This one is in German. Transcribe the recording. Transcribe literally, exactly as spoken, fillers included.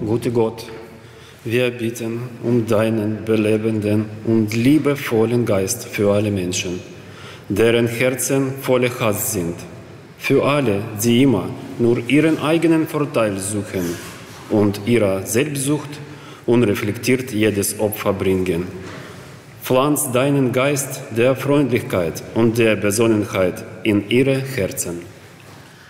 guter Gott, wir bitten um deinen belebenden und liebevollen Geist für alle Menschen, deren Herzen voller Hass sind, für alle, die immer nur ihren eigenen Vorteil suchen und ihrer Selbstsucht unreflektiert jedes Opfer bringen. Pflanz deinen Geist der Freundlichkeit und der Besonnenheit in ihre Herzen.